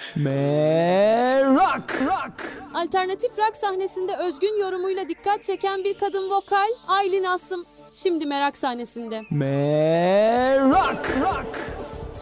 Merak. Alternatif rock sahnesinde özgün yorumuyla dikkat çeken bir kadın vokal Aylin Aslım. Şimdi merak sahnesinde. Merak.